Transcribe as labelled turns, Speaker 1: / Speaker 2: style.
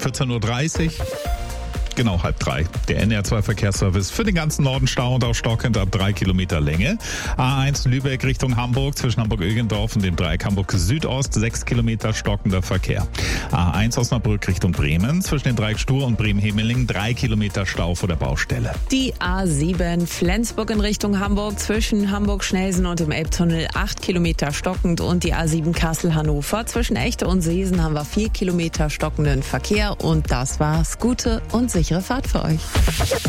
Speaker 1: 14.30 Uhr. Genau, 2:30. Der NR2-Verkehrsservice für den ganzen Norden stauend auf stockend ab 3 Kilometer Länge. A1 Lübeck Richtung Hamburg zwischen Hamburg-Ögendorf und dem Dreieck Hamburg Südost 6 Kilometer stockender Verkehr. A1 Osnabrück Richtung Bremen zwischen dem Dreieck Stur und Bremen-Hemeling 3 Kilometer Stau vor der Baustelle.
Speaker 2: Die A7 Flensburg in Richtung Hamburg zwischen Hamburg-Schnelsen und dem Elbtunnel 8 Kilometer stockend und die A7 Kassel-Hannover zwischen Echte und Seesen haben wir 4 Kilometer stockenden Verkehr und das war's. Gute und sichere Fahrt für euch.